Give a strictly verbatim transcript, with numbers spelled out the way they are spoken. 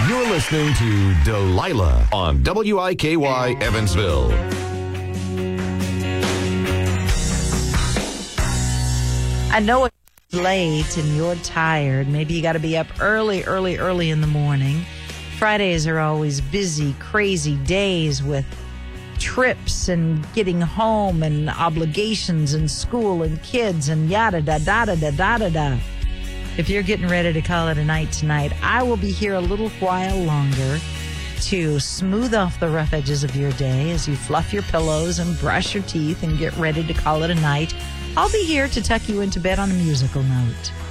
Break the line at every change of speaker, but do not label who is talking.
You're listening to Delilah on W I K Y Evansville.
I know it's late and you're tired. Maybe you got to be up early, early, early in the morning. Fridays are always busy, crazy days with trips and getting home and obligations and school and kids and yada da da da da da da da. If you're getting ready to call it a night tonight, I will be here a little while longer to smooth off the rough edges of your day as you fluff your pillows and brush your teeth and get ready to call it a night. I'll be here to tuck you into bed on a musical note.